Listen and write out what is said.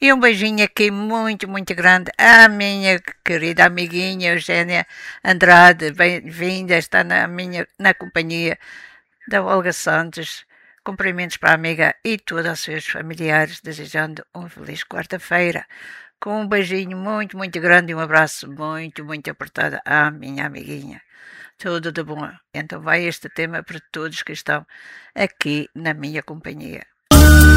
E um beijinho aqui muito, muito grande à minha querida amiguinha Eugénia Andrade. Bem-vinda, está na companhia da Olga Santos. Cumprimentos para a amiga e todos os seus familiares, desejando um feliz quarta-feira. Com um beijinho muito, muito grande e um abraço muito, muito apertado à minha amiguinha. Tudo de bom. Então vai este tema para todos que estão aqui na minha companhia.